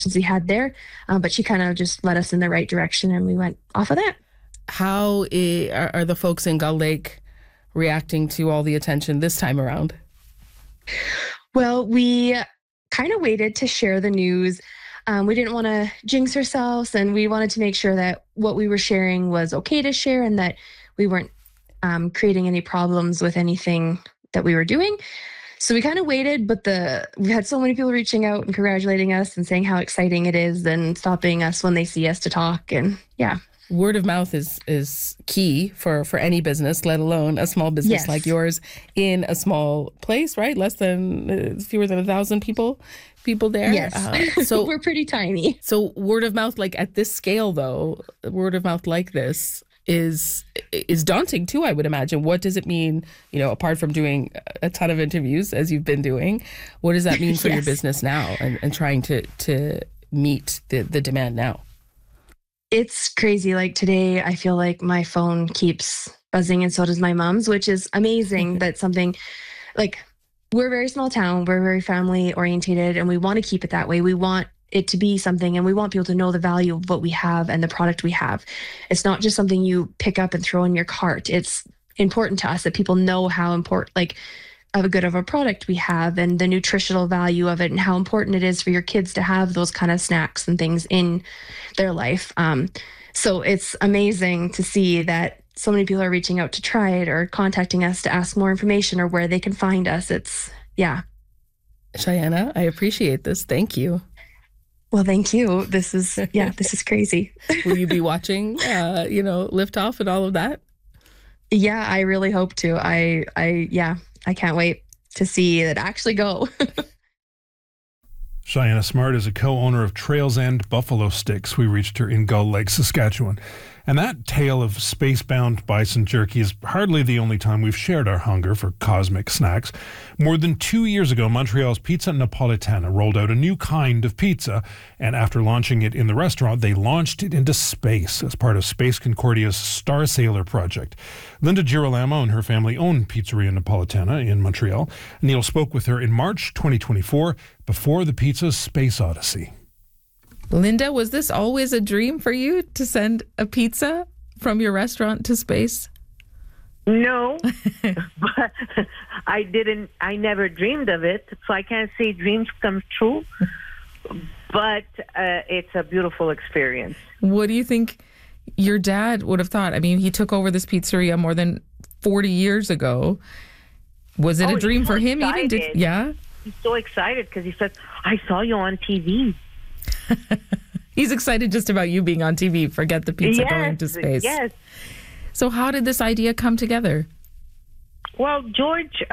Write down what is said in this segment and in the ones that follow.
we had there. But she kind of just led us in the right direction and we went off of that. Are the folks in Gull Lake reacting to all the attention this time around? Well, we kind of waited to share the news. We didn't want to jinx ourselves, and we wanted to make sure that what we were sharing was okay to share and that we weren't creating any problems with anything that we were doing. So we kind of waited, but we had so many people reaching out and congratulating us and saying how exciting it is and stopping us when they see us to talk. And yeah. Word of mouth is key for any business, let alone a small business like yours in a small place, right? Fewer than 1,000 people there. Yes. So we're pretty tiny. So word of mouth, like at this scale, though, word of mouth like this is daunting too, I would imagine. What does it mean, apart from doing a ton of interviews as you've been doing, what does that mean for your business now and trying to meet the demand now? It's crazy. Like today, I feel like my phone keeps buzzing and so does my mom's, which is amazing. That something like we're a very small town, we're very family orientated, and we want to keep it that way. We want it to be something, and we want people to know the value of what we have and the product we have. It's not just something you pick up and throw in your cart. It's important to us that people know how important, like, of a good of a product we have and the nutritional value of it and how important it is for your kids to have those kind of snacks and things in their life. So it's amazing to see that so many people are reaching out to try it or contacting us to ask more information or where they can find us. Cheyenne, I appreciate this. Thank you. Well, thank you. This is crazy. Will you be watching, Liftoff and all of that? Yeah, I really hope to. I can't wait to see it actually go. Cheyenne Smart is a co-owner of Trails End Buffalo Sticks. We reached her in Gull Lake, Saskatchewan. And that tale of space-bound bison jerky is hardly the only time we've shared our hunger for cosmic snacks. More than 2 years ago, Montreal's Pizza Napolitana rolled out a new kind of pizza, and after launching it in the restaurant, they launched it into space as part of Space Concordia's Star Sailor project. Linda Girolamo and her family own Pizzeria Napolitana in Montreal. Neil spoke with her in March 2024 before the pizza's space odyssey. Linda, was this always a dream for you to send a pizza from your restaurant to space? No, but I never dreamed of it, so I can't say dreams come true, but it's a beautiful experience. What do you think your dad would have thought? I mean, he took over this pizzeria more than 40 years ago. Was it a dream for him excited. even? Yeah? He's so excited because he said, I saw you on TV. He's excited just about you being on TV. Forget the pizza going to space. Yes. So how did this idea come together? Well, George,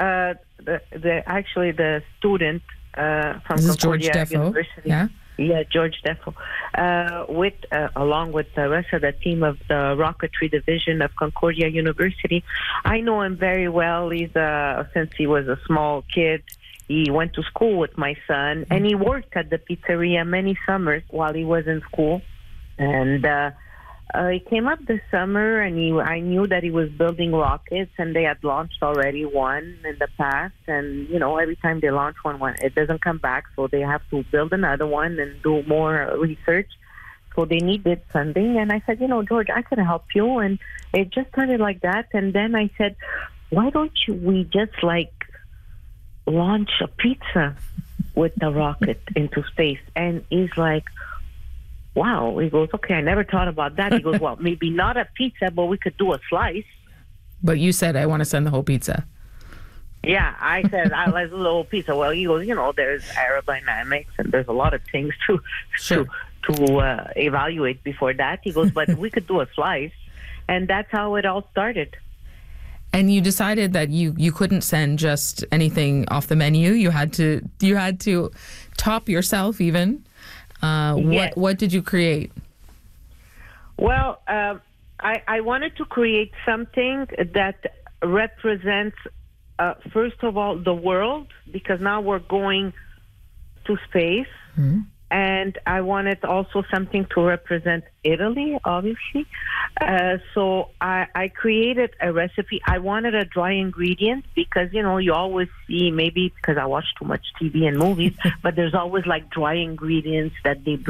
the student from this is Concordia George Defo. University. Yeah, George Defo, along with the rest of the team of the rocketry division of Concordia University. I know him very well. He's since he was a small kid. He went to school with my son, and he worked at the pizzeria many summers while he was in school. And he came up this summer, and I knew that he was building rockets, and they had launched already one in the past. And, every time they launch one, it doesn't come back, so they have to build another one and do more research. So they needed funding. And I said, George, I can help you. And it just started like that. And then I said, why don't we just, launch a pizza with the rocket into space? And he's like, wow. He goes, okay, I never thought about that. He goes, well, maybe not a pizza, but we could do a slice. But you said, I want to send the whole pizza. Yeah, I said, let's do the whole pizza. Well, he goes, there's aerodynamics and there's a lot of things to evaluate before that. He goes, but we could do a slice. And that's how it all started. And you decided that you couldn't send just anything off the menu. You had to top yourself even. Yes. What did you create? Well, I wanted to create something that represents, first of all, the world, because now we're going to space. Mm-hmm. and I wanted also something to represent Italy, obviously. So I created a recipe. I wanted a dry ingredient because, you always see, maybe because I watch too much TV and movies, but there's always like dry ingredients that they